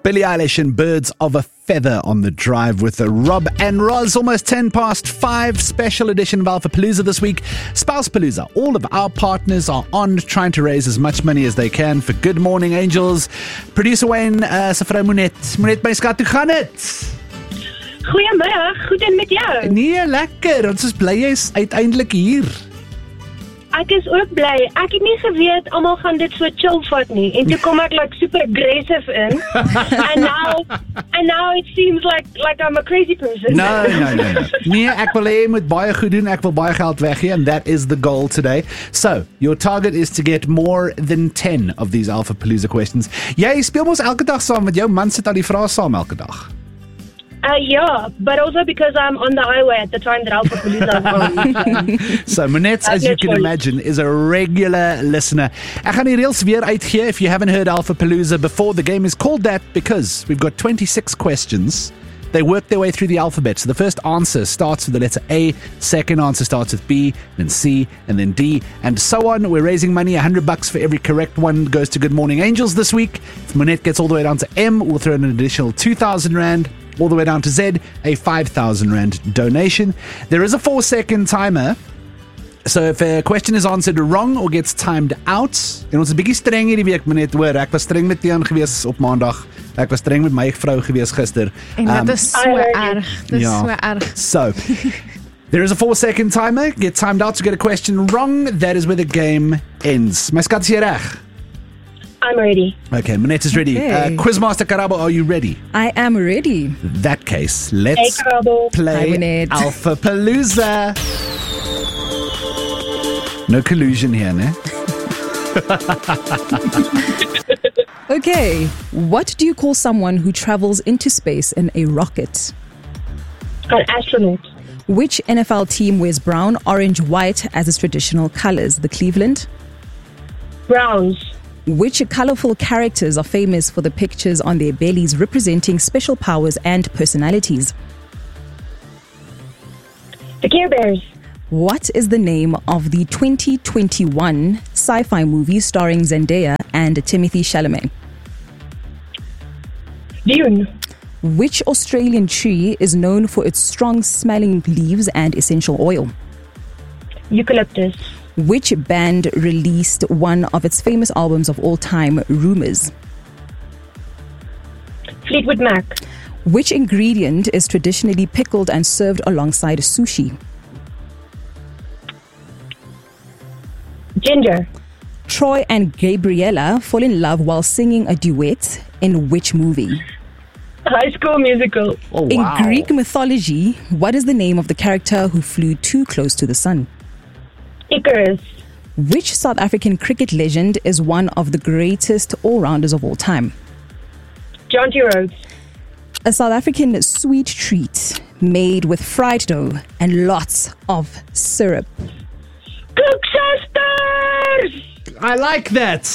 Billie Eilish and Birds of a Feather on the drive with Rob and Roz. Almost 5:10. Special edition of Alpha Palooza this week. Spouse Palooza. All of our partners are on trying to raise as much money as they can for Good Morning Angels. Producer Wayne, sy vrou Monet. Monet, my skat, hoe gaan dit? Goeiemiddag, goed en met jou? Nee, lekker. Ons is bly jy is uiteindelik hier. Ek is ook bly. Ek het nie geweet almal gaan dit so chill vat nie. En toe kom ek like super aggressive in. and now it seems like I'm a crazy person. No. Nee, ek wil hê jy moet baie goed doen. Ek wil baie geld weggee, and that is the goal today. So, your target is to get more than 10 of these Alpha Palooza questions. Jy speel mos elke dag saam met jou man, sit al die vrae saam elke dag. Yeah, but also because I'm on the highway at the time that Alpha Palooza is on. So, Monet, as you can imagine, is a regular listener. Ek gaan die reels weer uitgee. If you haven't heard Alpha Palooza before, the game is called that because we've got 26 questions. They work their way through the alphabet. So the first answer starts with the letter A, second answer starts with B, then C, and then D, and so on. We're raising money, $100 for every correct one goes to Good Morning Angels this week. If Monet gets all the way down to M, we'll throw in an additional 2,000 Rand. All the way down to Z, a 5,000 Rand donation. There is a 4-second timer. So if a question is answered wrong or gets timed out, en ons is 'n bietjie streng hierdie week, Monet, hoor, ek was streng met Tiaan gewees op Maandag. Ek was streng met my vrou gewees gister. En dit is so erg. Dit is so erg. So, there is a 4-second timer. Get timed out to get a question wrong. That is where the game ends. My skat, is jy reg? I'm ready. Okay, Monet is ready. Okay. Quizmaster Karabo, are you ready? I am ready. In that case, let's Hey, Karabo. Hi, play Monet. Alpha Palooza. No collusion here, ne? Okay, what do you call someone who travels into space in a rocket? An astronaut. Which NFL team wears brown, orange, white as its traditional colors? The Cleveland? Browns. Which colorful characters are famous for the pictures on their bellies representing special powers and personalities? The Care Bears. What is the name of the 2021 sci-fi movie starring Zendaya and Timothée Chalamet? Dune. Which Australian tree is known for its strong smelling leaves and essential oil? Eucalyptus. Which band released one of its famous albums of all time, Rumours? Fleetwood Mac. Which ingredient is traditionally pickled and served alongside sushi? Ginger. Troy and Gabriella fall in love while singing a duet in which movie? High School Musical. Oh, In wow. Greek mythology, what is the name of the character who flew too close to the sun? Icarus. Which South African cricket legend is one of the greatest all-rounders of all time? John T. Rhodes. A South African sweet treat made with fried dough and lots of syrup. Cook Sisters! I like that.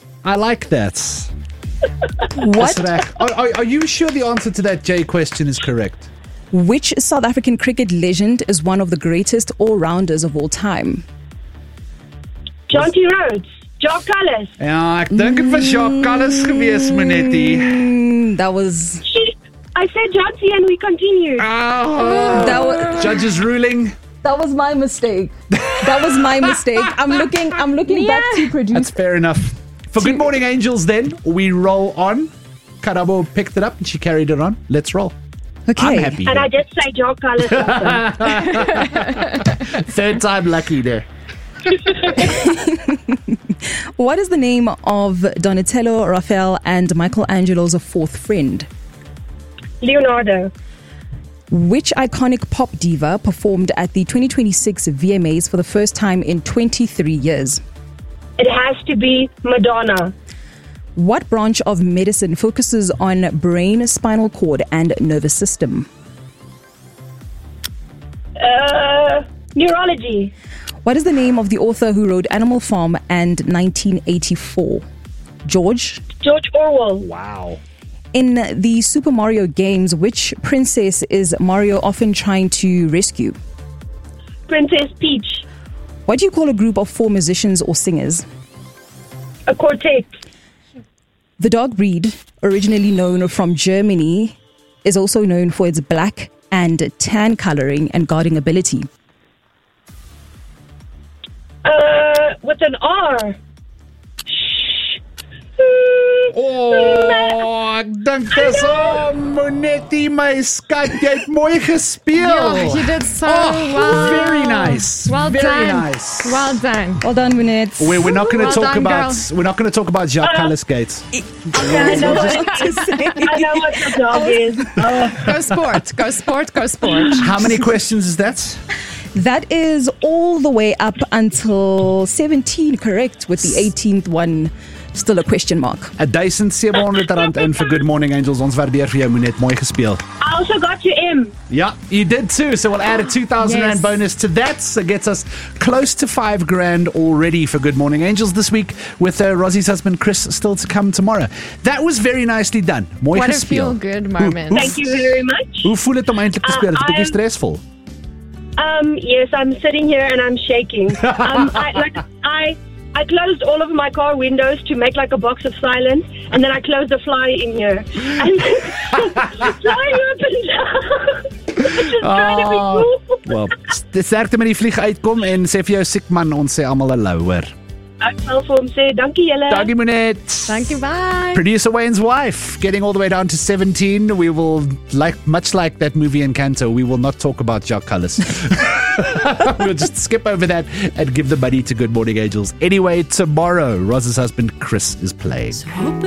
What? Are you sure the answer to that J question is correct? Which South African cricket legend is one of the greatest all-rounders of all time? John T. Rhodes. Jock Callis. Ja, ek dink dit was Jacques Callis gewees, Monetti. That was... I said John T. and we continue. That was... Judge's ruling. That was my mistake. I'm looking back to produce. That's fair enough. For Good Morning Angels, then, we roll on. Karabo picked it up and she carried it on. Let's roll. Okay. I'm happy. And I did say Jock Callis. Third time lucky there. What is the name of Donatello, Raphael, and Michelangelo's fourth friend? Leonardo. Which iconic pop diva performed at the 2026 VMAs for the first time in 23 years? It has to be Madonna. What branch of medicine focuses on brain, spinal cord, and nervous system? Neurology. What is the name of the author who wrote Animal Farm and 1984? George Orwell. Wow. In the Super Mario games, which princess is Mario often trying to rescue? Princess Peach. What do you call a group of 4 musicians or singers? A quartet. The dog breed, originally known from Germany, is also known for its black and tan coloring and guarding ability. With an R. Oh, ek dink dis Monetti, my skat, jy het mooi gespeel. Yeah, you did so well. Very nice. Well very done. nice. Well done. Well done, Munette. We're not going to Well talk done, about girl. we're not going to talk about Jacques Callisgate. I know what the dog is. Go sport. Go sport. Go sport. How many questions is that? That is all the way up until 17, correct, with the 18th one still a question mark. R1,700 in for Good Morning Angels. Ons waardeer vir jou, Monet. Mooi gespeel. I also got you M. Yeah, you did too. So we'll add a 2,000 Rand Yes. bonus to that. So gets us close to 5 grand already for Good Morning Angels this week, with Rosie's husband Chris still to come tomorrow. That was very nicely done. Mooi What a gespeel. feel-good moment. Thank you very much. Hoe voel dit om eintlik te speel? Dit is 'n bietjie I'm- stressvol. Yes, I'm sitting here and I'm shaking. I closed all of my car windows to make like a box of silence, and then I closed the fly in here. And flying up and down. Just trying to be cool. Well, dis sterkte met die vlieg uitkom en sê vir jou siek man, ons sê almal hallo, hoor. Ek sal vir hom sê, dankie julle. Dankie Monet. Thank you. Bye. Producer Wayne's wife getting all the way down to 17. We will, much like that movie Encanto, we will not talk about Jacques Callis. We'll just skip over that and give the money to Good Morning Angels. Anyway, tomorrow, Roz's husband Chris is playing.